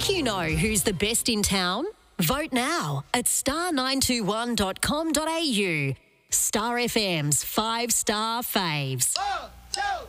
think you know who's the best in town? Vote now at star921.com.au. Star FM's 5-star faves. 1, 2,